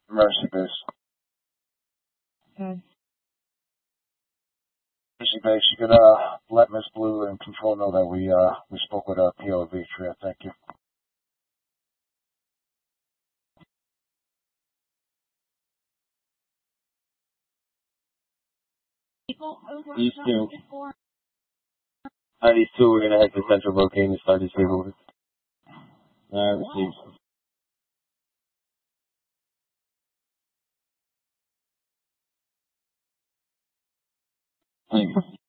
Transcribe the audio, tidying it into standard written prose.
Mercy base. Okay. Mercy base, you could let Miss Blue and Control know that we spoke with PO of Atria. Thank you. These two. These two, we're gonna head to Central Volcano to start this paperwork. Received. Thank you.